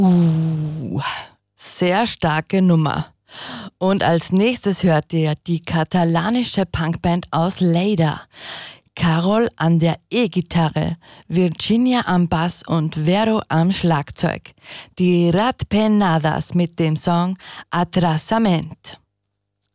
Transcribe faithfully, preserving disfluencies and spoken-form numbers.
Uh, sehr starke Nummer. Und als nächstes hört ihr die katalanische Punkband aus Lleida. Carol an der E-Gitarre, Virginia am Bass und Vero am Schlagzeug. Die Ratpenadas mit dem Song Atrasament.